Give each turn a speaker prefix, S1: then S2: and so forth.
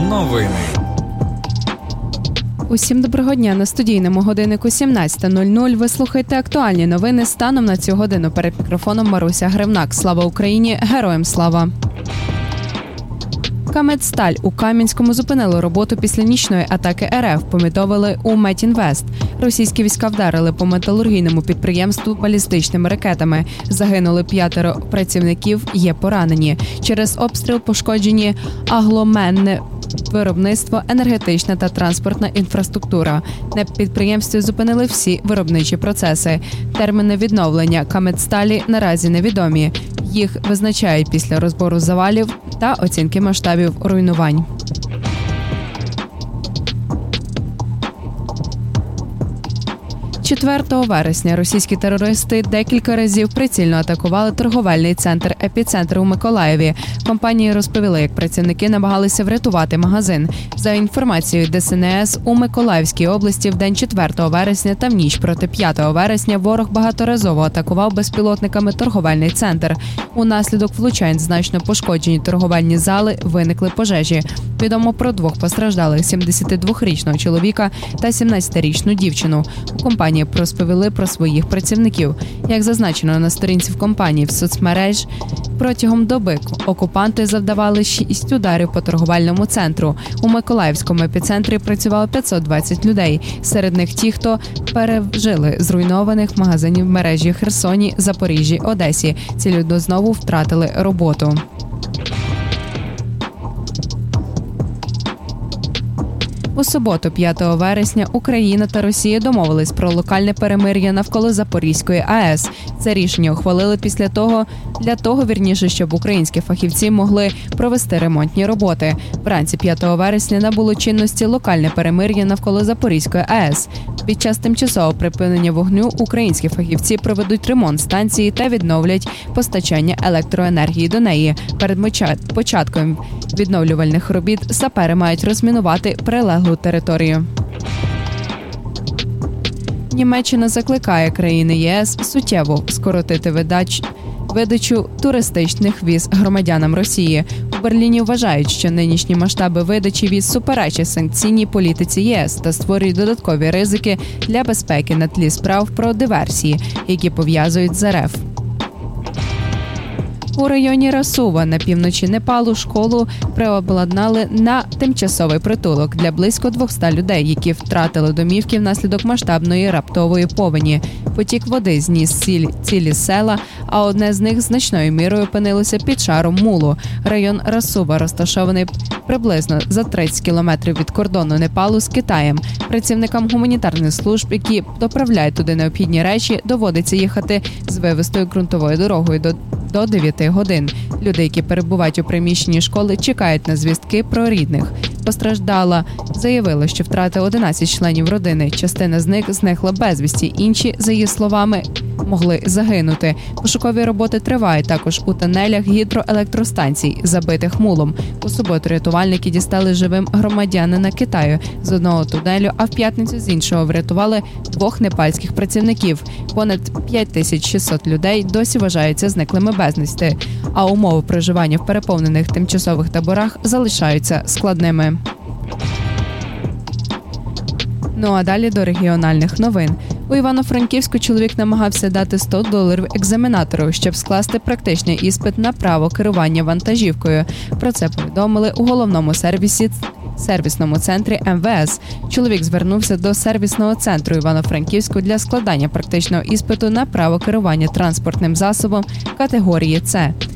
S1: Новини.
S2: Усім доброго дня. На студійному годиннику 17:00 ви слухаєте актуальні новини станом на цю годину. Перед мікрофоном Маруся Гривнак. Слава Україні! Героям слава! Камедсталь у Кам'янському зупинило роботу після нічної атаки РФ, повідомили у Метінвест. Російські війська вдарили по металургійному підприємству балістичними ракетами. Загинули 5 працівників, є поранені. Через обстріл пошкоджені агломенне виробництво, енергетична та транспортна інфраструктура. На підприємстві зупинили всі виробничі процеси. Терміни відновлення Камедсталі наразі невідомі. Їх визначають після розбору завалів та оцінки масштабів руйнувань. «4 вересня російські терористи декілька разів прицільно атакували торговельний центр «Епіцентр» у Миколаєві. Компанії розповіли, як працівники намагалися врятувати магазин. За інформацією ДСНС, у Миколаївській області в день 4 вересня та в ніч проти 5 вересня ворог багаторазово атакував безпілотниками торговельний центр. Унаслідок влучань значно пошкоджені торговельні зали, виникли пожежі. Відомо про 2 постраждалих – 72-річного чоловіка та 17-річну дівчину. У компанії розповіли про своїх працівників. Як зазначено на сторінці в компанії в соцмереж, протягом доби окупанти завдавали 6 ударів по торговельному центру. У Миколаївському епіцентрі працювало 520 людей. Серед них ті, хто пережили зруйнованих магазинів в мережі Херсоні, Запоріжжі, Одесі. Ці люди знову втратили роботу. У суботу, 5 вересня, Україна та Росія домовились про локальне перемир'я навколо Запорізької АЕС. Це рішення ухвалили для того, щоб українські фахівці могли провести ремонтні роботи. Вранці 5 вересня набуло чинності локальне перемир'я навколо Запорізької АЕС. Під час тимчасового припинення вогню українські фахівці проведуть ремонт станції та відновлять постачання електроенергії до неї. Перед початком відновлювальних робіт сапери мають розмінувати прилеглу територію. Німеччина закликає країни ЄС суттєво скоротити видачу туристичних віз громадянам Росії. У Берліні вважають, що нинішні масштаби видачі віз суперечать санкційній політиці ЄС та створюють додаткові ризики для безпеки на тлі справ про диверсії, які пов'язують з РФ. У районі Расува на півночі Непалу школу переобладнали на тимчасовий притулок для близько 200 людей, які втратили домівки внаслідок масштабної раптової повені. Потік води зніс цілі села, а одне з них значною мірою опинилося під шаром мулу. Район Расува розташований приблизно за 30 кілометрів від кордону Непалу з Китаєм. Працівникам гуманітарних служб, які доправляють туди необхідні речі, доводиться їхати звивистою ґрунтовою дорогою до 9 годин. Люди, які перебувають у приміщенні школи, чекають на звістки про рідних. Постраждала заявила, що втратила 11 членів родини. Частина з них зникла безвісті, інші, за її словами, могли загинути. Пошукові роботи тривають також у тунелях гідроелектростанцій, забитих мулом. У суботу рятувальники дістали живим громадянина Китаю з одного тунелю, а в п'ятницю з іншого врятували 2 непальських працівників. Понад 5600 людей досі вважаються зниклими безвісти, а умови проживання в переповнених тимчасових таборах залишаються складними. Ну а далі до регіональних новин. У Івано-Франківську чоловік намагався дати $100 екзаменатору, щоб скласти практичний іспит на право керування вантажівкою. Про це повідомили у головному сервісному центрі МВС. Чоловік звернувся до сервісного центру Івано-Франківську для складання практичного іспиту на право керування транспортним засобом категорії С.